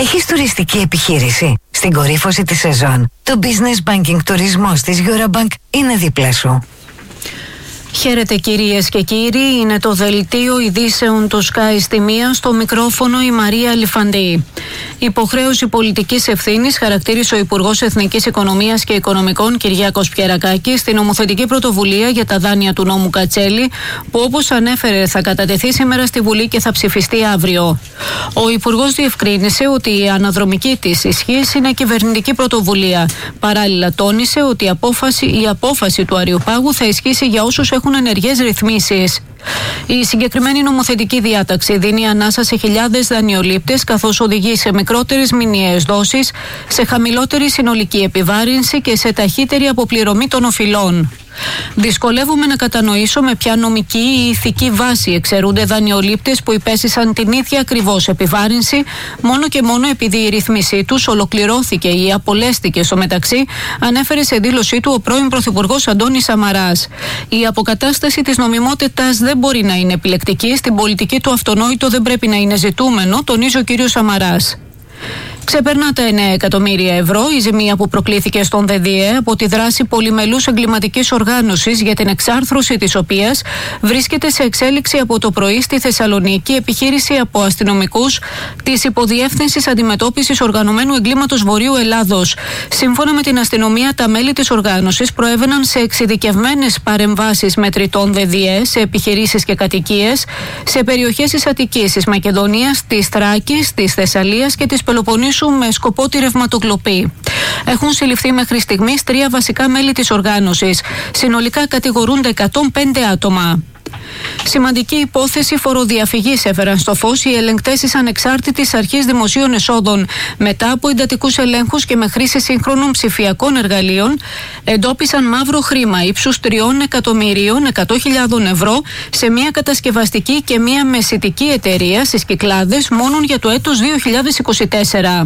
Έχεις τουριστική επιχείρηση? Στην κορύφωση της σεζόν, το Business Banking τουρισμός της Eurobank είναι δίπλα σου. Χαίρετε κυρίες και κύριοι, είναι το δελτίο ειδήσεων του Sky στη μία, στο μικρόφωνο η Μαρία Λιφαντή. Υποχρέωση πολιτικής ευθύνης χαρακτήρισε ο Υπουργός Εθνικής Οικονομίας και Οικονομικών Κυριάκος Πιερακάκης στην νομοθετική πρωτοβουλία για τα δάνεια του νόμου Κατσέλη, που όπως ανέφερε θα κατατεθεί σήμερα στη Βουλή και θα ψηφιστεί αύριο. Ο Υπουργός διευκρίνησε ότι η αναδρομική της ισχύς είναι κυβερνητική πρωτοβουλία. Παράλληλα τόνισε ότι η απόφαση του Αριοπάγου θα ισχύσει για όσους έχουν ενεργές ρυθμίσεις. Η συγκεκριμένη νομοθετική διάταξη δίνει ανάσα σε χιλιάδες δανειολήπτες, καθώς οδηγεί σε μικρότερες μηνιαίες δόσεις, σε χαμηλότερη συνολική επιβάρυνση και σε ταχύτερη αποπληρωμή των οφειλών. Δυσκολεύομαι να κατανοήσω με ποια νομική ή ηθική βάση εξαιρούνται δανειολήπτες που υπέστησαν την ίδια ακριβώς επιβάρυνση, μόνο και μόνο επειδή η ρύθμισή τους ολοκληρώθηκε ή απολέστηκε στο μεταξύ, ανέφερε σε δήλωσή του ο πρώην Πρωθυπουργός Αντώνης Σαμαράς. Η αποκατάσταση της νομιμότητας δεν μπορεί να είναι επιλεκτική, στην πολιτική του αυτονόητο δεν πρέπει να είναι ζητούμενο, τονίζει ο κ. Σαμαράς. Ξεπερνά τα 9 εκατομμύρια ευρώ η ζημία που προκλήθηκε στον ΔΔΕ από τη δράση πολυμελούς εγκληματικής οργάνωσης, για την εξάρθρωση της οποίας βρίσκεται σε εξέλιξη από το πρωί στη Θεσσαλονίκη επιχείρηση από αστυνομικούς της Υποδιεύθυνσης Αντιμετώπισης Οργανωμένου Εγκλήματος Βορείου Ελλάδος. Σύμφωνα με την αστυνομία, τα μέλη της οργάνωσης προέβαιναν σε εξειδικευμένες παρεμβάσεις μετρητών ΔΔΕ σε επιχειρήσεις και κατοικίες σε περιοχές της Αττικής, της Μακεδονίας, της Θράκης, της Θεσσαλίας και της Πελοποννήσου με σκοπό τη ρευματοκλοπή. Έχουν συλληφθεί μέχρι στιγμής 3 βασικά μέλη της οργάνωσης. Συνολικά κατηγορούνται 105 άτομα. Σημαντική υπόθεση φοροδιαφυγής έφεραν στο φως οι ελεγκτές της Ανεξάρτητης Αρχής Δημοσίων Εσόδων. Μετά από εντατικούς ελέγχους και με χρήση σύγχρονων ψηφιακών εργαλείων, εντόπισαν μαύρο χρήμα ύψους 3.100.000 ευρώ σε μια κατασκευαστική και μια μεσητική εταιρεία στις Κυκλάδες μόνον για το έτος 2024.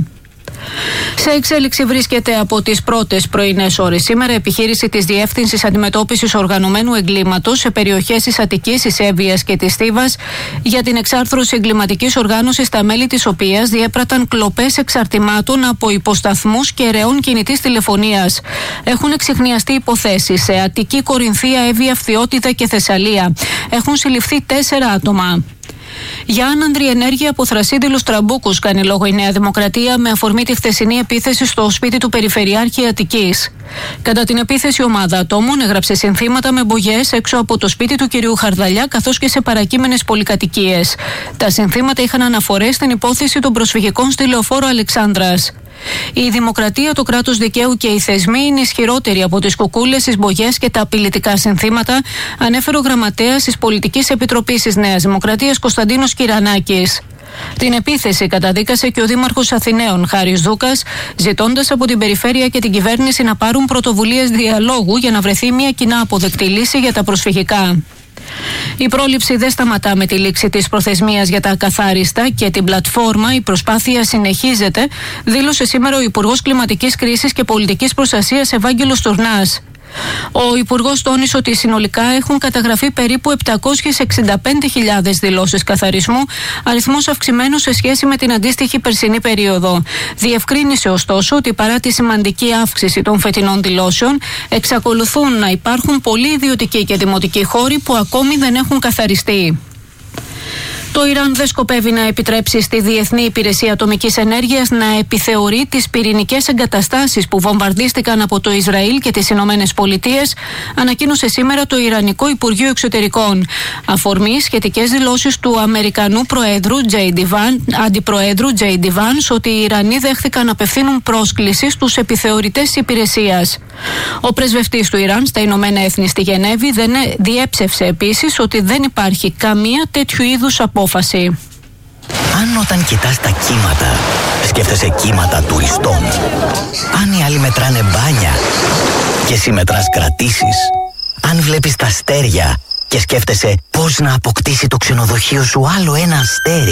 Σε εξέλιξη βρίσκεται από τις πρώτες πρωινές ώρες σήμερα επιχείρηση της Διεύθυνσης Αντιμετώπισης Οργανωμένου Εγκλήματος σε περιοχές της Αττικής, της Εύβοιας και της Θήβας για την εξάρθρωση εγκληματικής οργάνωσης, τα μέλη της οποίας διέπραταν κλοπές εξαρτημάτων από υποσταθμούς και ρεών κινητής τηλεφωνίας. Έχουν εξιχνιαστεί υποθέσεις σε Αττική, Κορινθία, Εύβοια, Φθιώτιδα και Θεσσαλία. Έχουν συλληφθεί 4 άτομα. Για άνανδρη ενέργεια από θρασίδηλους τραμπούκους κάνει λόγο η Νέα Δημοκρατία με αφορμή τη χθεσινή επίθεση στο σπίτι του Περιφερειάρχη Αττικής. Κατά την επίθεση, ομάδα ατόμων έγραψε συνθήματα με μπογιές έξω από το σπίτι του κυρίου Χαρδαλιά, καθώς και σε παρακείμενες πολυκατοικίες. Τα συνθήματα είχαν αναφορές στην υπόθεση των προσφυγικών στη Λεωφόρο Αλεξάνδρας. Η δημοκρατία, το κράτος δικαίου και οι θεσμοί είναι ισχυρότεροι από τις κουκούλες, τις μπογιές και τα απειλητικά συνθήματα, ανέφερε ο γραμματέας της Πολιτικής Επιτροπής της Νέας Δημοκρατίας Κωνσταντίνος Κυρανάκης. Την επίθεση καταδίκασε και ο Δήμαρχος Αθηναίων Χάρης Δούκας, ζητώντας από την περιφέρεια και την κυβέρνηση να πάρουν πρωτοβουλίες διαλόγου για να βρεθεί μια κοινά αποδεκτή λύση για τα προσφυγικά. Η πρόληψη δεν σταματά με τη λήξη της προθεσμίας για τα ακαθάριστα και την πλατφόρμα. Η προσπάθεια συνεχίζεται, δήλωσε σήμερα ο Υπουργός Κλιματικής Κρίσης και Πολιτικής Προστασίας Ευάγγελος Τουρνάς. Ο Υπουργός τόνισε ότι συνολικά έχουν καταγραφεί περίπου 765.000 δηλώσεις καθαρισμού, αριθμός αυξημένος σε σχέση με την αντίστοιχη περσινή περίοδο. Διευκρίνησε ωστόσο ότι παρά τη σημαντική αύξηση των φετινών δηλώσεων, εξακολουθούν να υπάρχουν πολλοί ιδιωτικοί και δημοτικοί χώροι που ακόμη δεν έχουν καθαριστεί. Το Ιράν δεν σκοπεύει να επιτρέψει στη Διεθνή Υπηρεσία Ατομικής Ενέργειας να επιθεωρεί τις πυρηνικές εγκαταστάσεις που βομβαρδίστηκαν από το Ισραήλ και τις Ηνωμένες Πολιτείες, ανακοίνωσε σήμερα το Ιρανικό Υπουργείο Εξωτερικών. Αφορμή σχετικές δηλώσεις του Αμερικανού Αντιπροέδρου J.D. Vance ότι οι Ιρανοί δέχθηκαν να απευθύνουν πρόσκληση στους επιθεωρητές της υπηρεσίας. Ο πρεσβευτής του Ιράν στα Ηνωμένα Έθνη στη Γενέβη διέψευσε επίσης ότι δεν υπάρχει καμία τέτοιου είδους απόφαση. Αν όταν κοιτάς τα κύματα, σκέφτεσαι κύματα τουριστών. Αν οι άλλοι μετράνε μπάνια και εσύ μετράς κρατήσεις. Αν βλέπεις τα αστέρια και σκέφτεσαι πώς να αποκτήσει το ξενοδοχείο σου άλλο ένα αστέρι.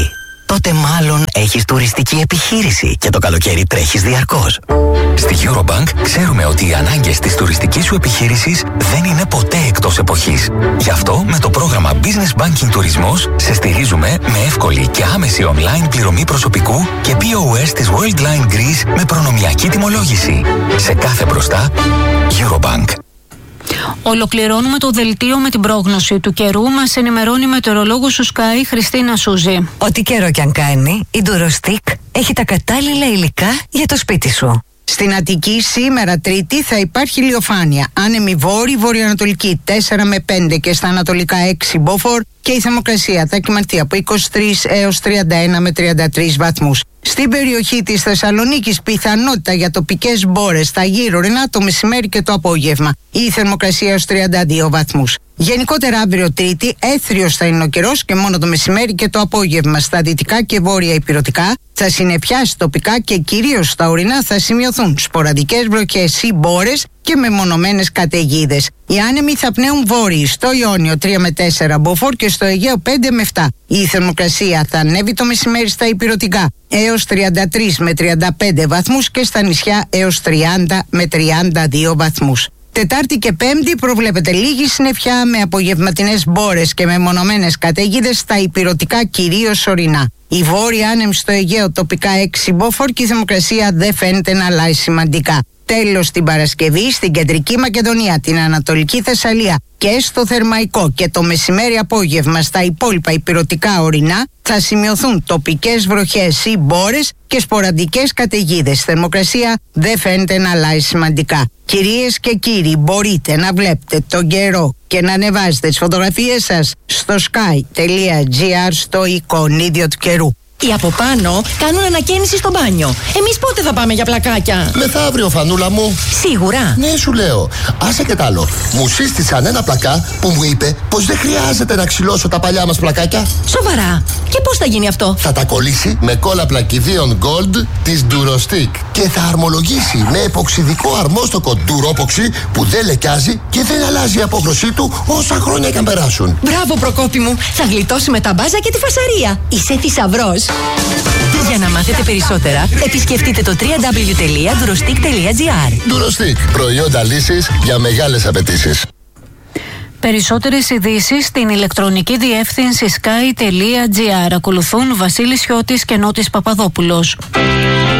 τότε μάλλον έχεις τουριστική επιχείρηση και το καλοκαίρι τρέχεις διαρκώς. Στη Eurobank ξέρουμε ότι οι ανάγκες της τουριστικής σου επιχείρησης δεν είναι ποτέ εκτός εποχής. Γι' αυτό με το πρόγραμμα Business Banking Τουρισμός σε στηρίζουμε με εύκολη και άμεση online πληρωμή προσωπικού και POS της Worldline Greece με προνομιακή τιμολόγηση. Σε κάθε μπροστά, Eurobank. Ολοκληρώνουμε το δελτίο με την πρόγνωση του καιρού. Μας ενημερώνει η μετεωρολόγος του Sky, Χριστίνα Σούζη. Ό,τι καιρό κι αν κάνει, η Durostick έχει τα κατάλληλα υλικά για το σπίτι σου. Στην Αττική σήμερα Τρίτη θα υπάρχει ηλιοφάνεια. Άνεμη βόρειο-βορειοανατολική 4 με 5 και στα ανατολικά 6 μποφόρ και η θερμοκρασία θα κυμανθεί από 23 έως 31 με 33 βαθμούς. Στην περιοχή της Θεσσαλονίκης πιθανότητα για τοπικές μπόρες στα γύρω-ρινά το μεσημέρι και το απόγευμα. Η θερμοκρασία έως 32 βαθμούς. Γενικότερα αύριο Τρίτη έθριος θα είναι ο καιρός και μόνο το μεσημέρι και το απόγευμα στα δυτικά και βόρεια ηπειρωτικά θα συννεφιάσει τοπικά και κυρίως στα ορεινά θα σημειωθούν σποραδικές βροχές ή μπόρες και μεμονωμένες καταιγίδες. Οι άνεμοι θα πνέουν βόρειοι στο Ιόνιο 3 με 4 μποφόρ και στο Αιγαίο 5 με 7. Η θερμοκρασία θα ανέβει το μεσημέρι στα ηπειρωτικά έως 33 με 35 βαθμούς και στα νησιά έως 30 με 32 βαθμούς. Τετάρτη και Πέμπτη προβλέπεται λίγη συννεφιά με απογευματινές μπόρες και μεμονωμένες καταιγίδες στα ηπειρωτικά κυρίως ορεινά. Η βόρεια άνεμη στο Αιγαίο τοπικά 6 μποφόρ και η θερμοκρασία δεν φαίνεται να αλλάζει σημαντικά. Τέλος την Παρασκευή στην Κεντρική Μακεδονία, την Ανατολική Θεσσαλία και στο Θερμαϊκό και το μεσημέρι απόγευμα στα υπόλοιπα ηπειρωτικά ορεινά θα σημειωθούν τοπικές βροχές ή μπόρες και σποραδικές καταιγίδες. Θερμοκρασία δεν φαίνεται να αλλάζει σημαντικά. Κυρίες και κύριοι, μπορείτε να βλέπετε τον καιρό και να ανεβάζετε τις φωτογραφίες σας στο sky.gr στο εικονίδιο του καιρού. Οι από πάνω κάνουν ανακαίνιση στο μπάνιο. Εμείς πότε θα πάμε για πλακάκια? Μεθαύριο, Φανούλα μου. Σίγουρα? Ναι, σου λέω. Άσε και τ' άλλο. Μου σύστησαν ένα πλακά που μου είπε πως δεν χρειάζεται να ξυλώσω τα παλιά μας πλακάκια. Σοβαρά? Και πώς θα γίνει αυτό? Θα τα κολλήσει με κόλλα πλακιδίων Gold της Durostick και θα αρμολογήσει με εποξιδικό αρμόστοκο Duropoxy που δεν λεκιάζει και δεν αλλάζει η απόχρωσή του όσα χρόνια και αν περάσουν. Μπράβο, Προκόπη μου. Θα γλιτώσουμε τα μπάζα και τη φασαρία. Είσαι θησαυρός. Για να μάθετε περισσότερα, επισκεφτείτε το www.durostick.gr. Durostick. Προϊόντα λύσης για μεγάλες απαιτήσεις. Περισσότερες ειδήσεις στην ηλεκτρονική διεύθυνση sky.gr. Ακολουθούν Βασίλης Χιώτης και Νότης Παπαδόπουλος.